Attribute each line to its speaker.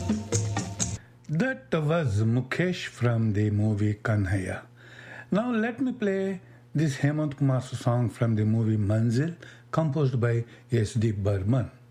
Speaker 1: That was Mukesh from the movie Kanhaya. Now let me play this Hemant Kumar song from the movie Manzil, composed by S.D. Burman.